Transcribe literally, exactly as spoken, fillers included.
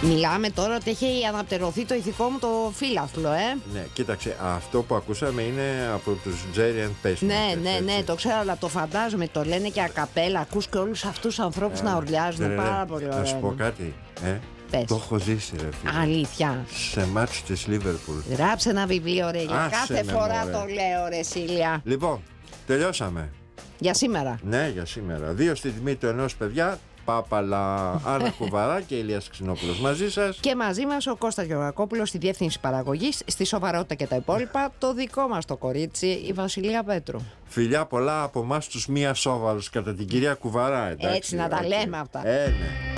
Μιλάμε τώρα ότι έχει αναπτερωθεί το ηθικό μου το φύλαθλο, ε. Ναι, κοίταξε, αυτό το ηθικό μου το φύλαθλο, ε. Ναι, κοίταξε, αυτό που ακούσαμε είναι από τους Jerry and Pacemakers. Ναι, ναι, ναι, το ξέρω, αλλά το φαντάζομαι, το λένε και ακαπέλα. Ακούς και όλους αυτούς τους ανθρώπους ε, να ουρλιάζουν, ναι, πάρα πολύ ωραία. Να σου πω κάτι, ε. Πες. Το έχω ζήσει, ρε φίλε. Αλήθεια. Σε μάτς της Λίβερπουλ. Γράψε ένα βιβλίο, ρε. Για κάθε με, φορά μωρέ. το λέω, ρε Σίλια. Λοιπόν, τελειώσαμε. Για σήμερα. Ναι, για σήμερα. Δύο στη τιμή του ενός, παιδιά. Πάπαλα, Άννα Κουβαρά και Ηλίας Ξινόπουλος μαζί σας. Και μαζί μας ο Κώστας Γεωργακόπουλος στη διεύθυνση παραγωγής, στη σοβαρότητα και τα υπόλοιπα, το δικό μας το κορίτσι, η Βασιλεία Πέτρου. Φιλιά πολλά από εμάς τους μία σόβαρους κατά την κυρία Κουβαρά. Εντάξει, έτσι να τα λέμε αυτά. Ε, ναι.